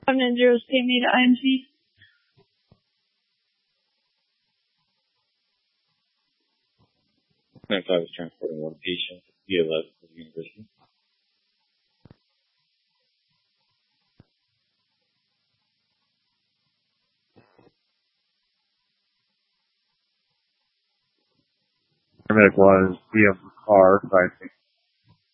790 state me to IMC. I was transporting one patient to PLS to the university. Paramedic was PM car 560.